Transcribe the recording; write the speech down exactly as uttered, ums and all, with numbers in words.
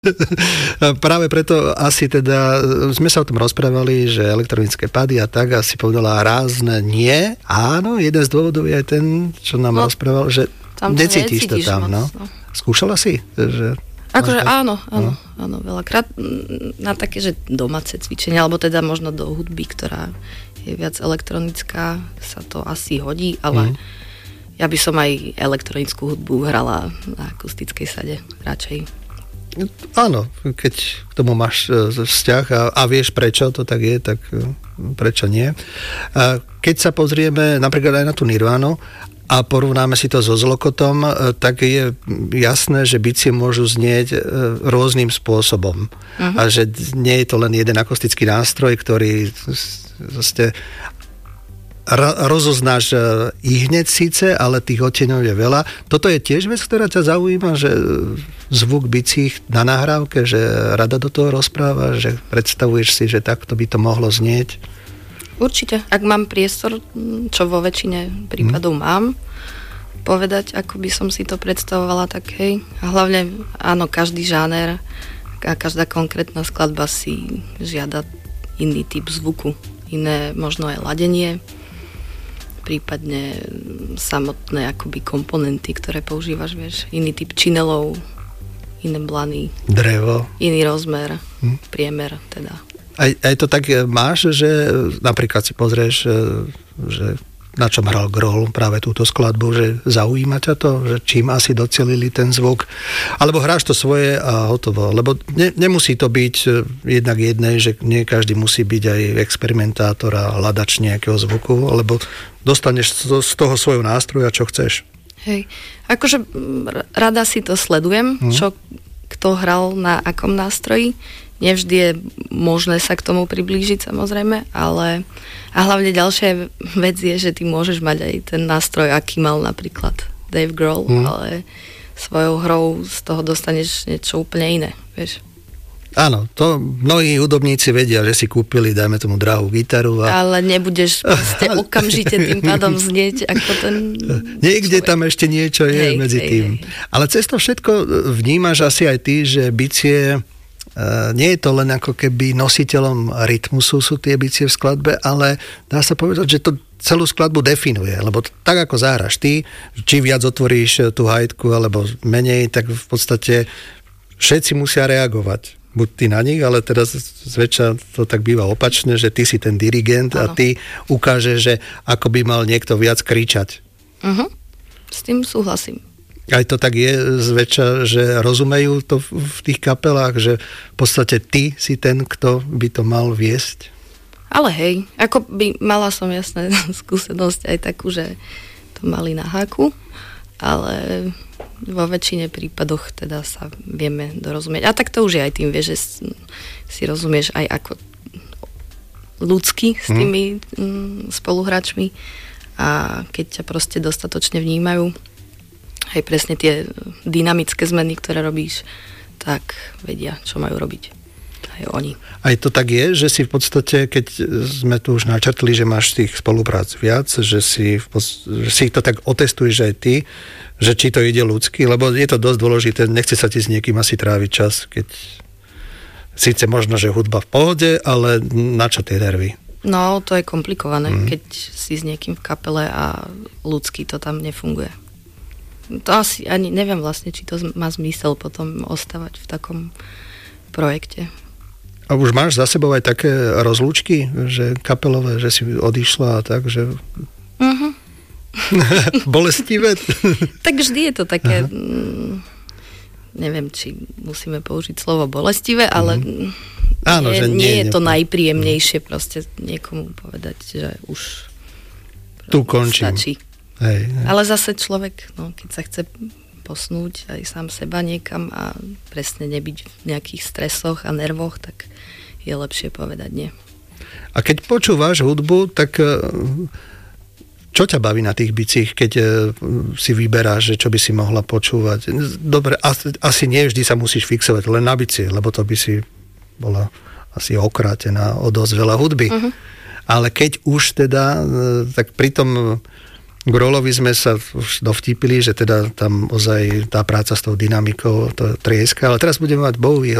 Práve preto asi teda, sme sa o tom rozprávali, že elektronické pady a tak, asi povedala rázne nie. Áno, jeden z dôvodov je aj ten, čo nám no, rozprával, že necítiš to tam. Moc, no. No. Skúšala si? Že akože áno, áno, no. áno, veľakrát na také, že domáce cvičenia, alebo teda možno do hudby, ktorá je viac elektronická, sa to asi hodí, ale mm. ja by som aj elektronickú hudbu hrala na akustickej sade radšej. Áno, keď k tomu máš vzťah a, a vieš prečo to tak je, tak prečo nie. A keď sa pozrieme napríklad aj na tú Nirvánu a porovnáme si to so Zlokotom, tak je jasné, že bicie môžu znieť rôznym spôsobom. Uh-huh. A že nie je to len jeden akustický nástroj, ktorý vlastne rozoznáš ich hneď síce, ale tých odtieňov je veľa. Toto je tiež vec, ktorá ťa zaujíma, že zvuk bicích na nahrávke, že rada do toho rozpráva, že predstavuješ si, že takto by to mohlo znieť? Určite. Ak mám priestor, čo vo väčšine prípadov hmm. mám, povedať, ako by som si to predstavovala, tak hej. A hlavne, áno, každý žáner a každá konkrétna skladba si žiada iný typ zvuku. Iné možno aj ladenie, prípadne samotné akoby komponenty, ktoré používaš, vieš, iný typ činelov, iné blany, drevo, iný rozmer, hm. priemer teda. Aj, aj to tak máš, že napríklad si pozrieš, že na čom hral Grohl práve túto skladbu, že zaujíma ťa to, že čím asi docelili ten zvuk, alebo hráš to svoje a hotovo, lebo ne, nemusí to byť jednak jednej, že nie každý musí byť aj experimentátor a hľadač nejakého zvuku, alebo dostaneš z toho svojho nástroja, čo chceš. Hej, akože rada si to sledujem, hmm. čo kto hral na akom nástroji. Nevždy je možné sa k tomu priblížiť, samozrejme, ale a hlavne ďalšia vec je, že ty môžeš mať aj ten nástroj, aký mal napríklad Dave Grohl, mm. ale svojou hrou z toho dostaneš niečo úplne iné, vieš. Áno, to mnohí hudobníci vedia, že si kúpili, dajme tomu, drahú gitaru. A... Ale nebudeš proste okamžite tým pádom znieť ako ten... Niekde človek. Tam ešte niečo je hej, medzi hej, tým. Hej. Ale cez to všetko vnímaš asi aj ty, že bicie... Uh, nie je to len ako keby nositeľom rytmusu sú tie bicie v skladbe, ale dá sa povedať, že to celú skladbu definuje, lebo tak ako zahraš ty, či viac otvoríš tú hajtku, alebo menej, tak v podstate všetci musia reagovať. Buď ty na nich, ale teraz zväčša to tak býva opačne, že ty si ten dirigent ano. A ty ukážeš, že ako by mal niekto viac kričať. Uh-huh. S tým súhlasím. Aj to tak je zväčša, že rozumejú to v tých kapelách, že v podstate ty si ten, kto by to mal viesť? Ale hej, ako by mala som jasné skúsenosť aj takú, že to mali na háku, ale vo väčšine prípadoch teda sa vieme dorozumieť. A tak to už je aj tým, vieš, že si rozumieš aj ako ľudsky s tými hmm. spoluhráčmi a keď ťa proste dostatočne vnímajú, aj presne tie dynamické zmeny, ktoré robíš, tak vedia, čo majú robiť. Aj oni. Aj to tak je, že si v podstate, keď sme tu už načrtli, že máš tých spoluprác viac, že si, že si to tak otestuješ aj ty, že či to ide ľudsky, lebo je to dosť dôležité, nechce sa ti s niekým asi tráviť čas, keď síce možno, že hudba v pohode, ale na čo tie nervy? No, to je komplikované, mm. keď si s niekým v kapele a ľudsky to tam nefunguje. To asi ani neviem vlastne, či to má zmysel potom ostávať v takom projekte. A už máš za sebou aj také rozlúčky, že kapelové, že si odišla a tak, že... Uh-huh. Bolestivé? Tak vždy je to také... Uh-huh. Neviem, či musíme použiť slovo bolestivé, ale uh-huh. Áno, nie, že nie, nie je to nie. najpríjemnejšie proste niekomu povedať, že už tu končím. Stačí. Hej, hej. Ale zase človek, no, keď sa chce posnúť aj sám seba niekam a presne nebyť v nejakých stresoch a nervoch, tak je lepšie povedať nie. A keď počúvaš hudbu, tak čo ťa baví na tých bicích, keď si vyberáš, že čo by si mohla počúvať? Dobre, asi, asi nie vždy sa musíš fixovať len na bicie, lebo to by si bola asi okrátená o dosť veľa hudby. Uh-huh. Ale keď už teda, tak pri tom K Rolovi sme sa už dovtípili, že teda tam ozaj tá práca s tou dynamikou to trieska, ale teraz budeme mať bojových